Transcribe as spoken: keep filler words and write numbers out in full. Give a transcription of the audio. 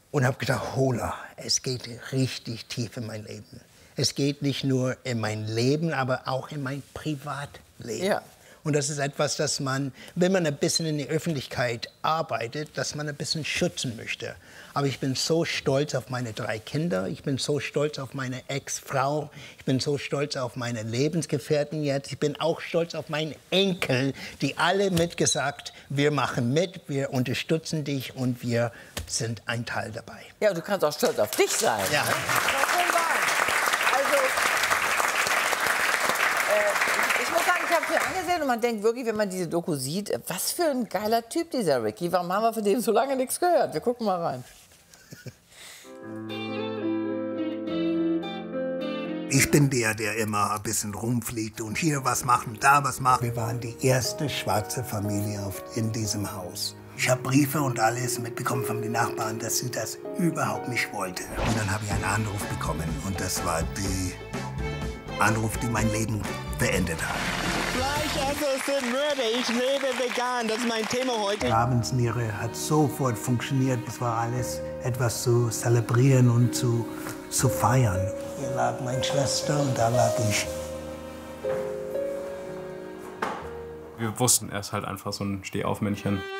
und habe gedacht, hola, es geht richtig tief in mein Leben. Es geht nicht nur in mein Leben, aber auch in mein Privatleben. Ja. Und das ist etwas, das man, wenn man ein bisschen in der Öffentlichkeit arbeitet, dass man ein bisschen schützen möchte. Aber ich bin so stolz auf meine drei Kinder, ich bin so stolz auf meine Ex-Frau, ich bin so stolz auf meine Lebensgefährten jetzt, ich bin auch stolz auf meinen Enkel, die alle mitgesagt, wir machen mit, wir unterstützen dich und wir sind ein Teil dabei. Ja, und du kannst auch stolz auf dich sein. Ja. Ne? Also, äh, ich muss sagen, ich habe es mir angesehen und man denkt wirklich, wenn man diese Doku sieht, was für ein geiler Typ dieser Ricky. Warum haben wir von dem so lange nichts gehört? Wir gucken mal rein. Ich bin der, der immer ein bisschen rumfliegt und hier was machen, da was machen. Wir waren die erste schwarze Familie auf, in diesem Haus. Ich habe Briefe und alles mitbekommen von den Nachbarn, dass sie das überhaupt nicht wollte. Und dann habe ich einen Anruf bekommen und das war der Anruf, der mein Leben beendet hat. Fleischesser sind Mörder, ich lebe vegan, das ist mein Thema heute. Grabensniere hat sofort funktioniert. Es war alles etwas zu zelebrieren und zu, zu feiern. Hier lag meine Schwester und da lag ich. Wir wussten, er ist halt einfach so ein Stehaufmännchen.